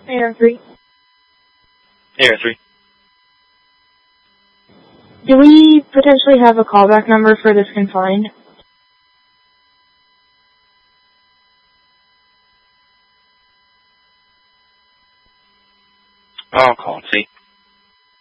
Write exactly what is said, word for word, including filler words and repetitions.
A R three. A R three. Do we potentially have a callback number for this confined? I'll call and see.